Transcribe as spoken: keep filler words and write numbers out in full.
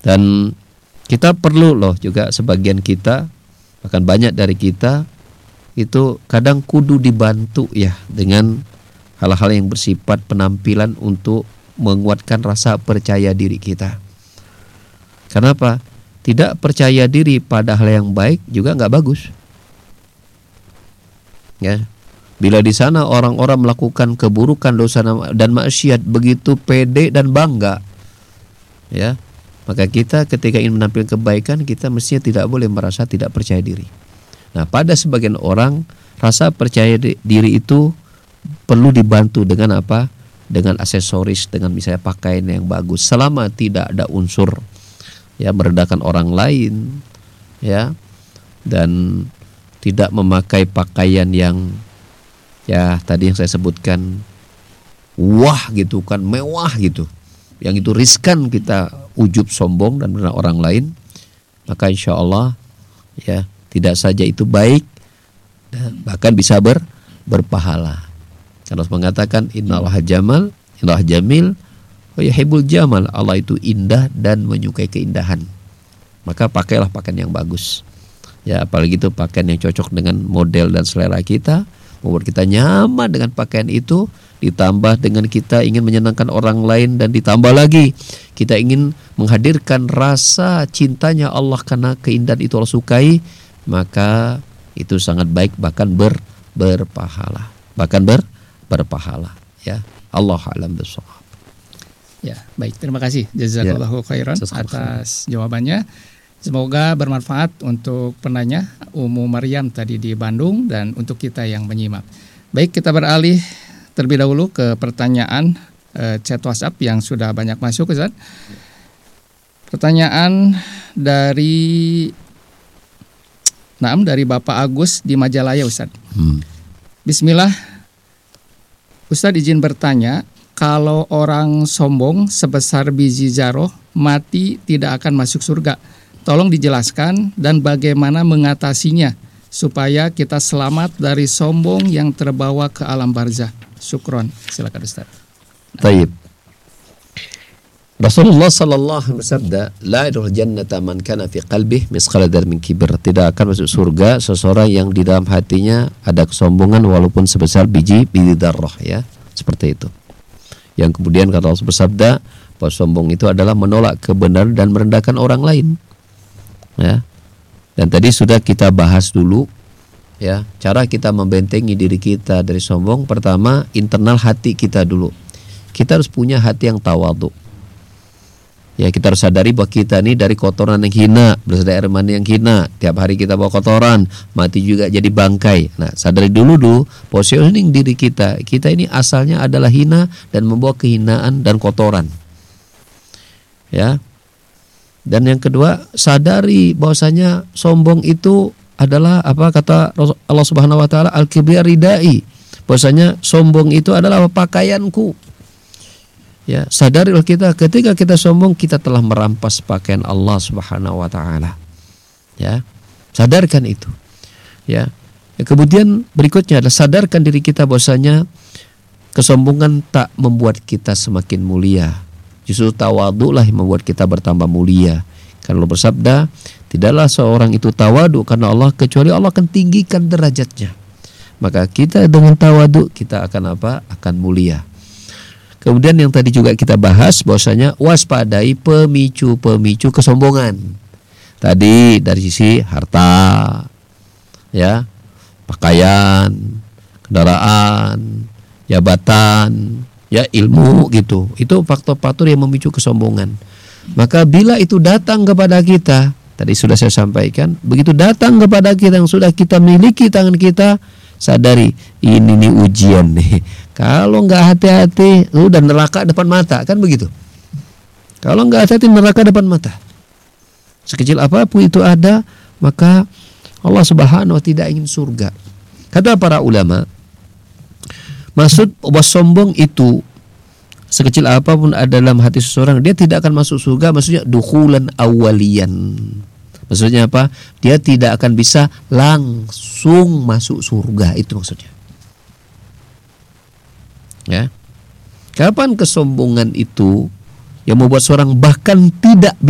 Dan kita perlu loh juga, sebagian kita, bahkan banyak dari kita itu kadang kudu dibantu ya dengan hal-hal yang bersifat penampilan untuk menguatkan rasa percaya diri kita. Kenapa? Tidak percaya diri pada hal yang baik juga nggak bagus. Ya, bila di sana orang-orang melakukan keburukan, dosa dan maksiat begitu pede dan bangga, ya, maka kita ketika ingin menampilkan kebaikan, kita mestinya tidak boleh merasa tidak percaya diri. Nah, pada sebagian orang rasa percaya diri itu perlu dibantu dengan apa? Dengan aksesoris, dengan misalnya pakaian yang bagus. Selama tidak ada unsur ya merendahkan orang lain, ya, dan tidak memakai pakaian yang ya tadi yang saya sebutkan wah gitu kan, mewah gitu, yang itu riskan kita ujub sombong dan merendahkan orang lain, maka insya Allah ya tidak saja itu baik dan bahkan bisa ber, berpahala. Karena Allah mengatakan innallaha jamal, innallaha jamil wa yuhibbul jamal. Allah itu indah dan menyukai keindahan. Maka pakailah pakaian yang bagus. Ya, apalagi itu pakaian yang cocok dengan model dan selera kita, membuat kita nyaman dengan pakaian itu, ditambah dengan kita ingin menyenangkan orang lain, dan ditambah lagi kita ingin menghadirkan rasa cintanya Allah karena keindahan itu Allah sukai, maka itu sangat baik, bahkan ber, berpahala. Bahkan ber, berpahala. Ya, Allah a'lam bishawab. Ya, baik, terima kasih jazakallahu khairan atas jawabannya. Semoga bermanfaat untuk penanya Umu Maryam tadi di Bandung dan untuk kita yang menyimak. Baik, kita beralih terlebih dahulu ke pertanyaan uh, chat WhatsApp yang sudah banyak masuk, Ustaz. Pertanyaan dari Naam dari Bapak Agus di Majalaya, Ustaz. Hmm. Bismillah, Ustaz izin bertanya, kalau orang sombong sebesar biji zarah mati tidak akan masuk surga. Tolong dijelaskan dan bagaimana mengatasinya supaya kita selamat dari sombong yang terbawa ke alam barzah. Syukron. Silakan Ustaz. Taib. Rasulullah sallallahu alaihi wasallam bersabda, la yadkhulul jannata man kana fi qalbihi misqala dzarratin min kibr. Tidak akan masuk surga seseorang yang di dalam hatinya ada kesombongan walaupun sebesar biji biji dzarrah, ya. Seperti itu. Yang kemudian kata Rasul bersabda, bahwa sombong itu adalah menolak kebenaran dan merendahkan orang lain. Ya. Dan tadi sudah kita bahas dulu, ya, cara kita membentengi diri kita dari sombong. Pertama, internal hati kita dulu. Kita harus punya hati yang tawadhu. Ya, kita harus sadari bahwa kita ini dari kotoran yang hina, berasal dari air mani yang hina. Tiap hari kita bawa kotoran, mati juga jadi bangkai. Nah, sadari dulu dulu positioning diri kita. Kita ini asalnya adalah hina dan membawa kehinaan dan kotoran. Ya. Dan yang kedua, sadari bahwasanya sombong itu adalah apa kata Allah Subhanahu wa taala, al-kibr ridai. Bahwasanya sombong itu adalah pakaianku. Ya, sadarilah kita ketika kita sombong kita telah merampas pakaian Allah Subhanahu wa taala. Ya. Sadarkan itu. Ya. Ya, kemudian berikutnya adalah sadarkan diri kita bahwasanya kesombongan tak membuat kita semakin mulia. Justru tawadhu'lah yang membuat kita bertambah mulia. Karena Allah bersabda, tidaklah seorang itu tawadhu karena Allah kecuali Allah akan tinggikan derajatnya. Maka kita dengan tawadhu kita akan apa? Akan mulia. Kemudian yang tadi juga kita bahas bahwasanya waspadai pemicu-pemicu kesombongan. Tadi dari sisi harta, ya, pakaian, kendaraan, jabatan, ya, ilmu gitu. Itu faktor-faktor yang memicu kesombongan. Maka bila itu datang kepada kita, tadi sudah saya sampaikan, begitu datang kepada kita yang sudah kita miliki tangan kita, sadari ini nih ujian nih. Kalau nggak hati-hati, udah neraka depan mata, kan begitu. Kalau nggak hati-hati, neraka depan mata. Sekecil apapun itu ada, maka Allah Subhanahu wa taala tidak ingin surga. Kata para ulama, maksud bahwa sombong itu sekecil apapun ada dalam hati seseorang, dia tidak akan masuk surga. Maksudnya dukhulan awalian. Maksudnya apa? Dia tidak akan bisa langsung masuk surga. Itu maksudnya. Ya. Kapan kesombongan itu yang membuat seorang bahkan tidak